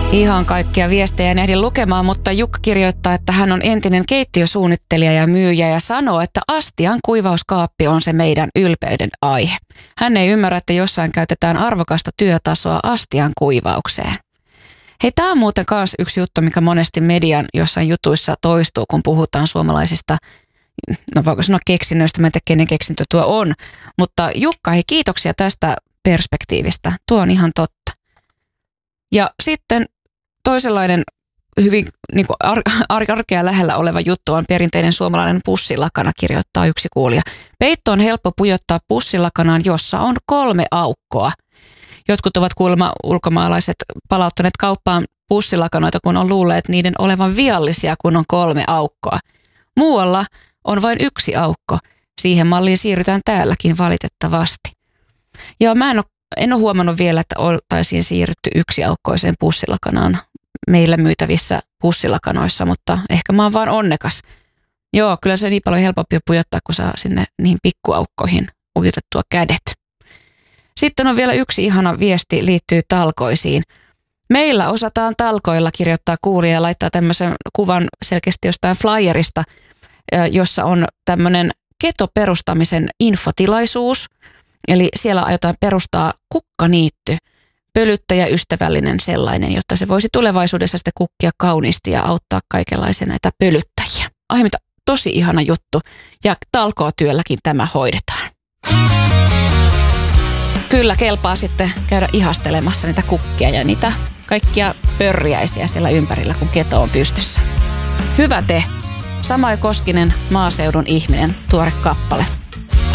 Ihan kaikkia viestejä en ehdi lukemaan, mutta Jukka kirjoittaa, että hän on entinen keittiösuunnittelija ja myyjä ja sanoo, että astian kuivauskaappi on se meidän ylpeyden aihe. Hän ei ymmärrä, että jossain käytetään arvokasta työtasoa astian kuivaukseen. Hei, tämä on muuten myös yksi juttu, mikä monesti median jossain jutuissa toistuu, kun puhutaan suomalaisista, no voiko sanoa keksinnöistä, mä en tiedä kenen keksintö tuo on, mutta Jukka, hei, kiitoksia tästä perspektiivistä, tuo on ihan totta. Ja sitten toisenlainen hyvin niin kuin arkea lähellä oleva juttu on perinteinen suomalainen pussilakana, kirjoittaa yksi kuulija. Peitto on helppo pujottaa pussilakanaan, jossa on 3 aukkoa. Jotkut ovat kuulemma ulkomaalaiset palauttaneet kauppaan pussilakanoita, kun on luulleet niiden olevan viallisia, kun on 3 aukkoa. Muualla on vain 1 aukko. Siihen malliin siirrytään täälläkin valitettavasti. Ja mä en ole huomannut vielä, että oltaisiin siirrytty 1-aukkoiseen pussilakanaan meillä myytävissä pussilakanoissa, mutta ehkä mä oon vaan onnekas. Joo, kyllä se on niin paljon helpompi pujottaa, kun saa sinne niihin pikkuaukkoihin ujutettua kädet. Sitten on vielä yksi ihana viesti, liittyy talkoisiin. Meillä osataan talkoilla, kirjoittaa kuulija ja laittaa tämmöisen kuvan selkeästi jostain flyerista, jossa on tämmöinen ketoperustamisen infotilaisuus. Eli siellä aiotaan perustaa kukkaniitty, pölyttäjäystävällinen sellainen, jotta se voisi tulevaisuudessa sitten kukkia kauniisti ja auttaa kaikenlaisia näitä pölyttäjiä. Ai mitä tosi ihana juttu ja talkootyölläkin tämä hoidetaan. Kyllä kelpaa sitten käydä ihastelemassa niitä kukkia ja niitä kaikkia pörriäisiä siellä ympärillä, kun keto on pystyssä. Hyvä te, Samaj Koskinen, Maaseudun ihminen, tuore kappale.